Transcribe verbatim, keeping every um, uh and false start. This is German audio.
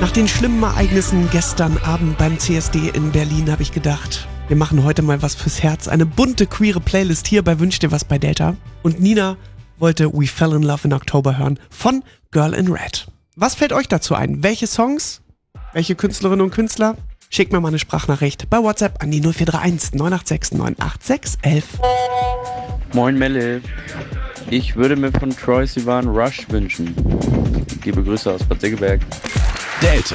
Nach den schlimmen Ereignissen gestern Abend beim C S D in Berlin habe ich gedacht, wir machen heute mal was fürs Herz. Eine bunte, queere Playlist hier bei Wünsch dir was bei Delta. Und Nina wollte We Fell in Love in October hören von Girl in Red. Was fällt euch dazu ein? Welche Songs? Welche Künstlerinnen und Künstler? Schickt mir mal eine Sprachnachricht bei WhatsApp an die null vier drei eins neun acht sechs neun acht sechs eins eins. Moin Melle, ich würde mir von Troye Sivan Rush wünschen. Liebe Grüße aus Bad Segeberg. Delta.